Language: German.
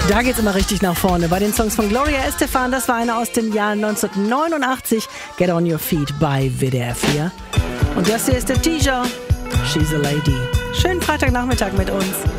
Da geht's immer richtig nach vorne. Bei den Songs von Gloria Estefan, das war eine aus dem Jahr 1989. Get on Your Feet bei WDR 4. Und das hier ist der Teaser. She's a Lady. Schönen Freitagnachmittag mit uns.